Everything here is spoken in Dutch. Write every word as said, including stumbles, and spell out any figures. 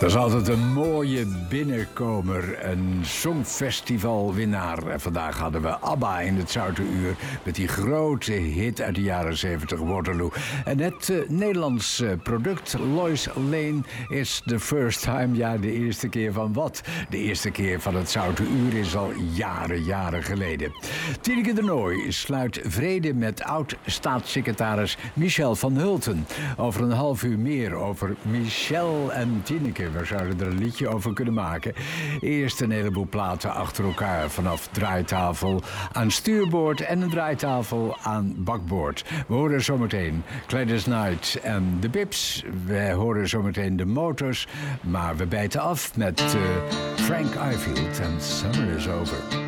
Dat is altijd een mooie binnenkomer, een songfestivalwinnaar. En vandaag hadden we ABBA in het Zoute Uur met die grote hit uit de jaren zeventig, Waterloo. En het uh, Nederlands uh, product, Lois Lane, is the first time. Ja, de eerste keer van wat? De eerste keer van het Zoute Uur is al jaren, jaren geleden. Tineke de Nooi sluit vrede met oud-staatssecretaris Michel van Hulten. Over een half uur meer over Michel en Tineke. We zouden er een liedje over kunnen maken. Eerst een heleboel platen achter elkaar. Vanaf draaitafel aan stuurboord en een draaitafel aan bakboord. We horen zometeen Gladys Knight en de Bips. We horen zometeen de Motors. Maar we bijten af met uh, Frank Ifield en Summer is Over.